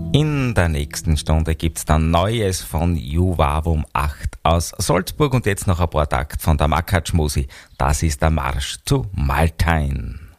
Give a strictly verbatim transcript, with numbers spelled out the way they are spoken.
In der nächsten Stunde gibt's dann Neues von Juvavum acht aus Salzburg und jetzt noch ein paar Takte von der Makatschmusi. Das ist der Marsch zu Maltein.